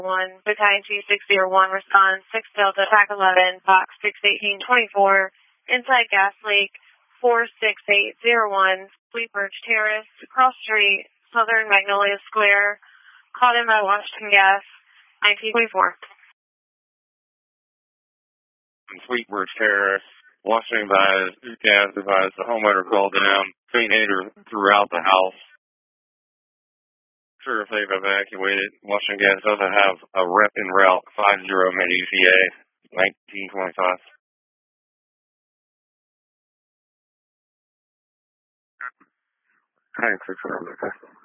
1, Battalion 2601, response 6 Delta, Pack 11, Box 61824, inside Gas Lake, 46801, Sweet Birch Terrace, Cross Street, Southern Magnolia Square, caught in by Washington Gas, 1924. Sweet Birch Terrace, Washington Gas advised the homeowner called down, clean throughout the house. Sure if they've evacuated. Washington Gas doesn't have a rep in route 50 mid ETA 1925. Thanks,